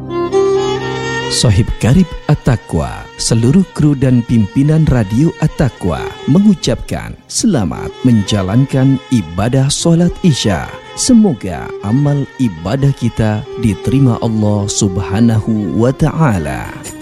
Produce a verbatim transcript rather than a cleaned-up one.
Sohib Karib At-Taqwa, seluruh kru dan pimpinan Radio At-Taqwa mengucapkan selamat menjalankan ibadah sholat Isya. Semoga amal ibadah kita diterima Allah Subhanahu wa Ta'ala.